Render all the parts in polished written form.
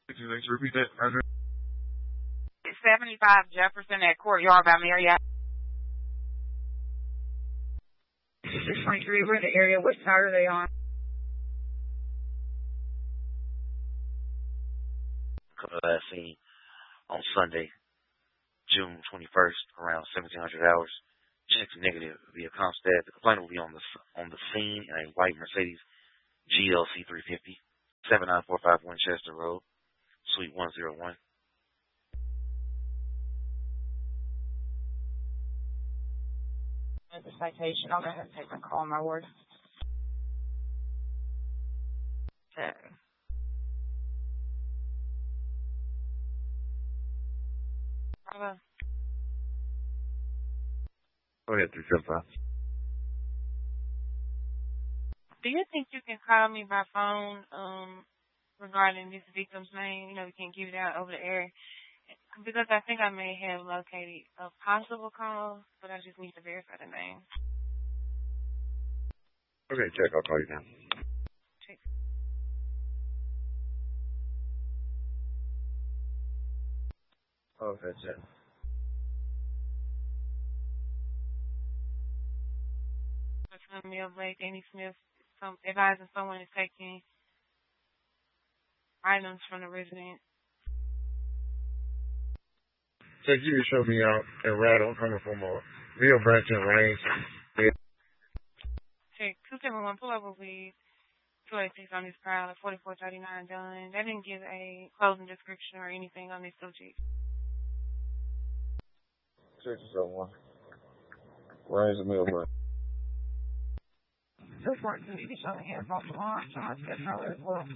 Could you like to repeat that address? 75 Jefferson at Courtyard by Marriott. 623, we're in the area. What side are they on? Come to that scene on Sunday, June 21st, around 1700 hours. Check negative via Comstat. The complainant will be on the scene in a white Mercedes GLC 350, 7945 Winchester Road, Suite 101. The citation. I'll go ahead and take my call, my word. Okay. Bravo. Go ahead, 375. Do you think you can call me by phone regarding this victim's name? You know, you can give it out over the air. Because I think I may have located a possible call, but I just need to verify the name. Okay, check. I'll call you now. Check. Okay, check. Emil Blake, Annie Smith, advising someone is taking items from the resident. Check, you show me out and Rattle coming from Rio Branch and Range. Check, 271, pull over with 286 on this crowd, 4439 done. They didn't give a closing description or anything on this subject. Check yourself one. Range and Mill Branch. So far, you just only have off the line, so I was getting out as well.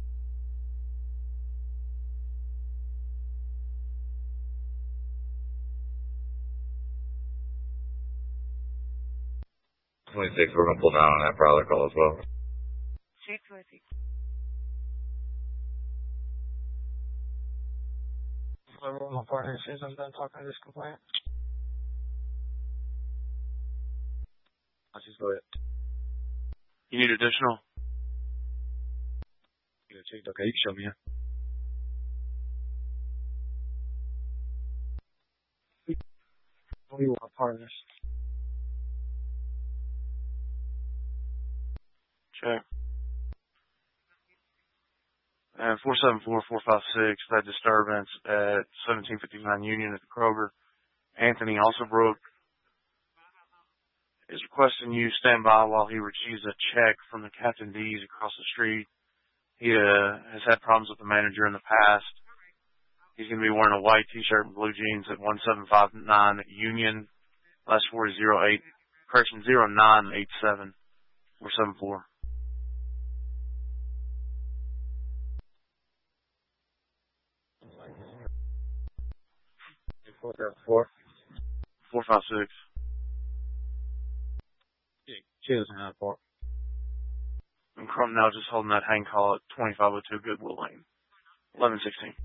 We're gonna pull down on that prowler call as well. Check 26. My partner says I'm done talking to this complaint. I'll just go ahead. You need additional? Yeah, check. Okay, you can show me here. We want partners. Check. And 474-456, that disturbance at 1759 Union at the Kroger. Anthony Alsobrook is requesting you stand by while he retrieves a check from the Captain D's across the street. He has had problems with the manager in the past. He's going to be wearing a white t-shirt and blue jeans at 1759 Union, last 408, correction 0987 474. 456. Cheers on that part. And Crum now just holding that hang call at 2502 Goodwill Lane. 1116.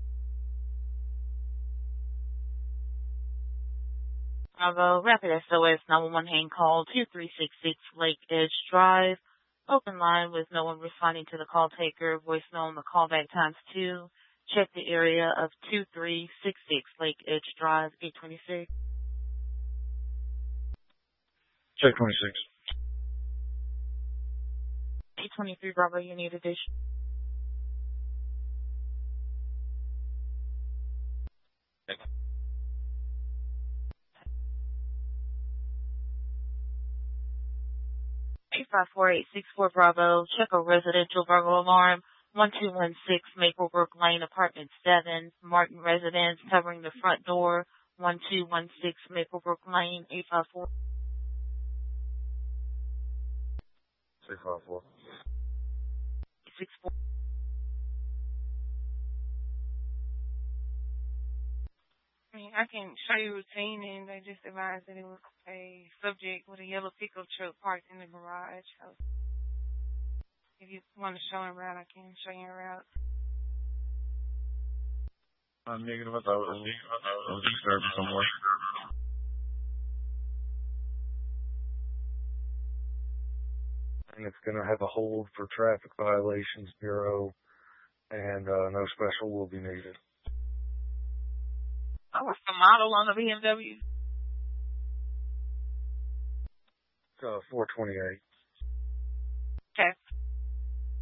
Bravo, Rapid SOS 911 hang call 2366 Lake Edge Drive. Open line with no one responding to the call taker. Voicemail on the callback ×2. Check the area of 2366 Lake Edge Drive, 826. Check 26. 823 Bravo, you need addition. Okay. 854-864 Bravo, check a residential burglar alarm, 1216 Maplebrook Lane, apartment 7, Martin residence, covering the front door, 1216 Maplebrook Lane, 854. 654. 64. I can show you routine, and they just advised that it was a subject with a yellow pickup truck parked in the garage. So if you want to show him around, I can show you around. I'm negative. I thought it was disturbing somewhere. And it's going to have a hold for Traffic Violations Bureau and no special will be needed. Oh, what's the model on the BMW? 428.